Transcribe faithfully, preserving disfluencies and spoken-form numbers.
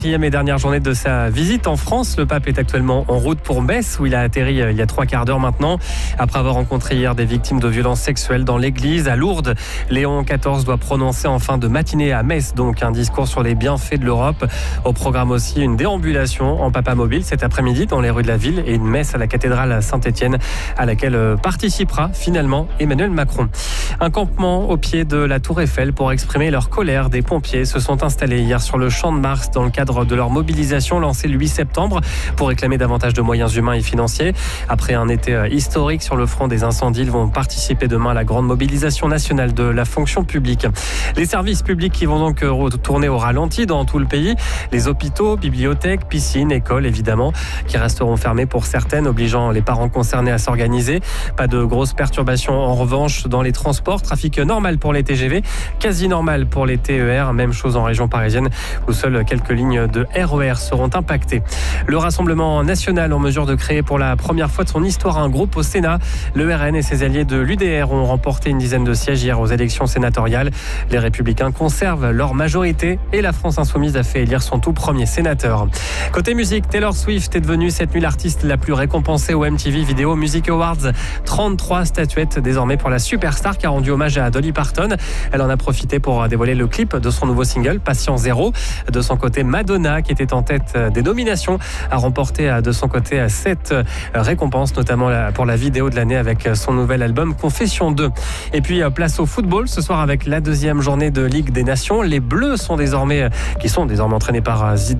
Quatrième et dernière journée de sa visite en France. Le pape est actuellement en route pour Metz, où il a atterri il y a trois quarts d'heure maintenant. Après avoir rencontré hier des victimes de violences sexuelles dans l'église à Lourdes, Léon quatorze doit prononcer en fin de matinée à Metz donc un discours sur les bienfaits de l'Europe. Au programme aussi une déambulation en papamobile cet après-midi dans les rues de la ville et une messe à la cathédrale Saint-Étienne à laquelle participera finalement Emmanuel Macron. Un campement au pied de la Tour Eiffel pour exprimer leur colère. Des pompiers se sont installés hier sur le Champ de Mars dans le cadre de leur mobilisation lancée le huit septembre pour réclamer davantage de moyens humains et financiers. Après un été historique sur le front des incendies, ils vont participer demain à la grande mobilisation nationale de la fonction publique. Les services publics qui vont donc retourner au ralenti dans tout le pays. Les hôpitaux, bibliothèques, piscines, écoles évidemment, qui resteront fermées pour certaines, obligeant les parents concernés à s'organiser. Pas de grosses perturbations en revanche dans les transports. Trafic normal pour les T G V, quasi normal pour les T E R. Même chose en région parisienne où seules quelques lignes de R E R seront impactés. Le Rassemblement national en mesure de créer pour la première fois de son histoire un groupe au Sénat. Le R N et ses alliés de l'U D R ont remporté une dizaine de sièges hier aux élections sénatoriales. Les Républicains conservent leur majorité et la France Insoumise a fait élire son tout premier sénateur. Côté musique, Taylor Swift est devenue cette nuit l'artiste la plus récompensée au M T V Video Music Awards. trente-trois statuettes désormais pour la superstar qui a rendu hommage à Dolly Parton. Elle en a profité pour dévoiler le clip de son nouveau single, Patient Zéro. De son côté, Madonna, qui était en tête des nominations, a remporté de son côté sept récompenses, notamment pour la vidéo de l'année avec son nouvel album Confession deux. Et puis place au football ce soir avec la deuxième journée de Ligue des Nations. Les Bleus sont désormais, qui sont désormais entraînés par Zidane.